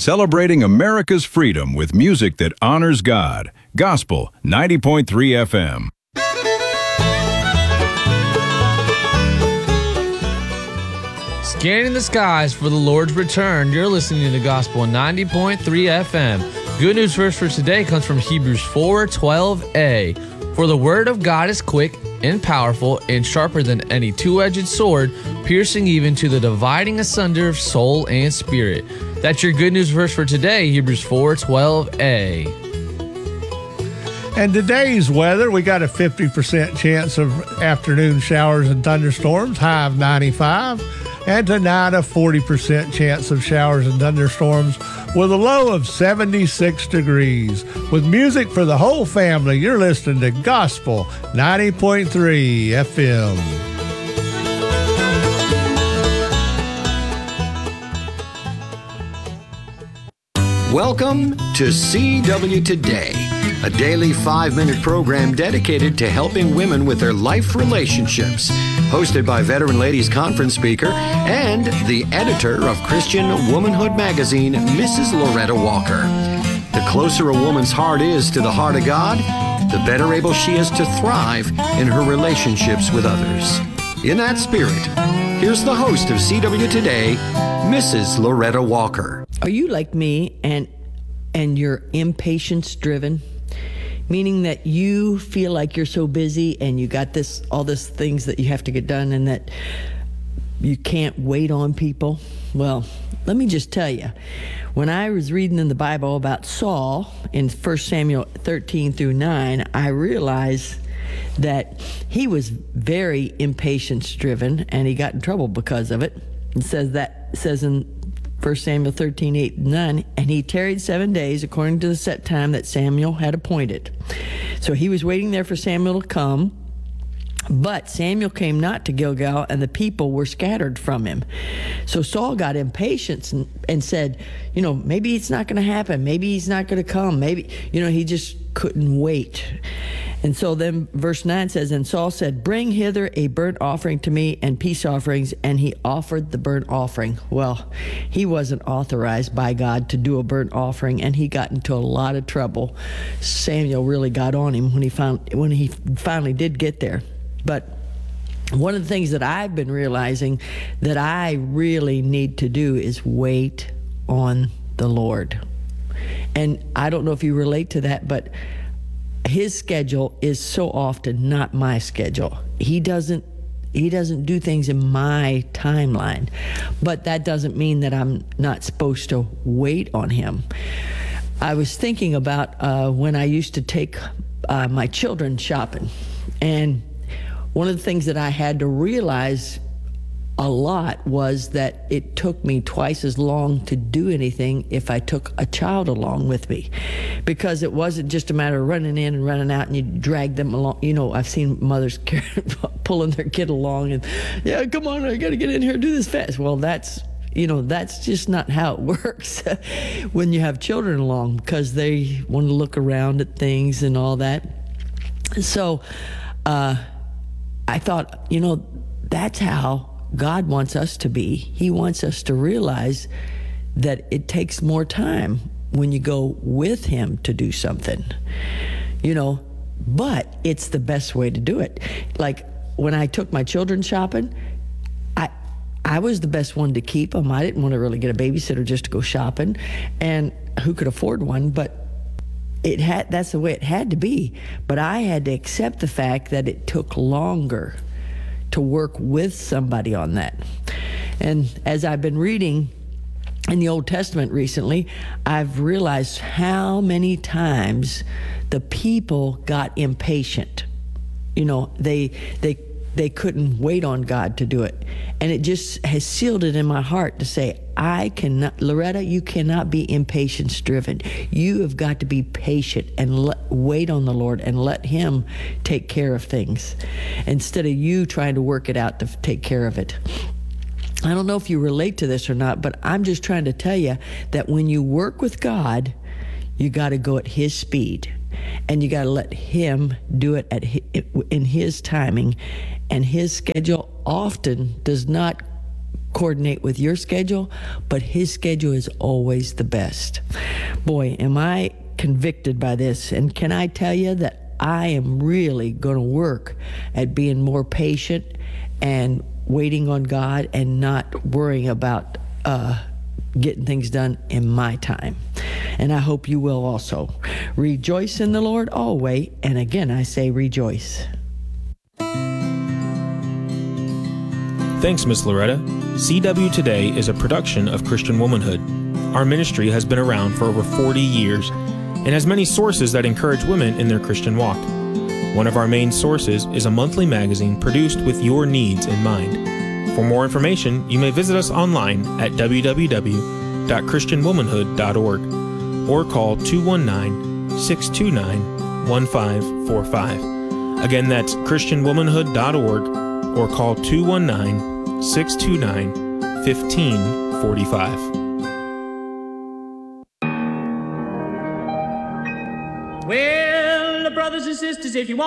Celebrating America's freedom with music that honors God. Gospel 90.3 FM. Scanning the skies for the Lord's return. You're listening to Gospel 90.3 FM. Good news verse for today comes from Hebrews 4:12a. For the word of God is quick and powerful and sharper than any two-edged sword, piercing even to the dividing asunder of soul and spirit. That's your good news verse for today, Hebrews 4:12a. And today's weather, we got a 50% chance of afternoon showers and thunderstorms, high of 95. And tonight, a 40% chance of showers and thunderstorms with a low of 76 degrees. With music for the whole family, you're listening to Gospel 90.3 FM. Welcome to CW Today, a daily 5-minute program dedicated to helping women with their life relationships. Hosted by Veteran Ladies Conference speaker and the editor of Christian Womanhood magazine, Mrs. Loretta Walker. The closer a woman's heart is to the heart of God, the better able she is to thrive in her relationships with others. In that spirit, here's the host of CW Today, Mrs. Loretta Walker. Are you like me and you're impatience driven? Meaning that you feel like you're so busy and you got all these things that you have to get done and that you can't wait on people? Well, let me just tell you, when I was reading in the Bible about Saul in 1 Samuel 13 through 9, I realized that he was very impatience driven and he got in trouble because of it. It says in 1 Samuel 13, 8, and 9, and he tarried 7 days according to the set time that Samuel had appointed. So he was waiting there for Samuel to come, but Samuel came not to Gilgal, and the people were scattered from him. So Saul got impatient and said, maybe it's not going to happen. Maybe he's not going to come. Maybe, he just couldn't wait. And so then verse 9 says, and Saul said, bring hither a burnt offering to me and peace offerings. And he offered the burnt offering. Well, he wasn't authorized by God to do a burnt offering, and he got into a lot of trouble. Samuel really got on him when he finally did get there. But one of the things that I've been realizing that I really need to do is wait on the Lord. And I don't know if you relate to that, but his schedule is so often not my schedule. He doesn't do things in my timeline, but that doesn't mean that I'm not supposed to wait on him. I was thinking about when I used to take my children shopping, and one of the things that I had to realize a lot was that it took me twice as long to do anything if I took a child along with me, because it wasn't just a matter of running in and running out and you drag them along. I've seen mothers pulling their kid along and, yeah, come on, I got to get in here and do this fast. Well, that's just not how it works when you have children along, because they want to look around at things and all that. So I thought, that's how God wants us to be. He wants us to realize that it takes more time when you go with him to do something, but it's the best way to do it. Like when I took my children shopping, I was the best one to keep them. I didn't want to really get a babysitter just to go shopping, and who could afford one, but that's the way it had to be. But I had to accept the fact that it took longer to work with somebody on that. And as I've been reading in the Old Testament recently, I've realized how many times the people got impatient. They couldn't wait on God to do it. And it just has sealed it in my heart to say, Loretta, you cannot be impatience driven. You have got to be patient and wait on the Lord and let him take care of things instead of you trying to work it out to take care of it. I don't know if you relate to this or not, but I'm just trying to tell you that when you work with God, you got to go at his speed, and you got to let him do it in his timing. And his schedule often does not coordinate with your schedule, but his schedule is always the best. Boy, am I convicted by this. And can I tell you that I am really going to work at being more patient and waiting on God and not worrying about getting things done in my time. And I hope you will also. Rejoice in the Lord always. And again, I say rejoice. Thanks, Miss Loretta. CW Today is a production of Christian Womanhood. Our ministry has been around for over 40 years and has many sources that encourage women in their Christian walk. One of our main sources is a monthly magazine produced with your needs in mind. For more information, you may visit us online at www.christianwomanhood.org or call 219-629-1545. Again, that's christianwomanhood.org or call 219-629-1545. Well, brothers and sisters, if you want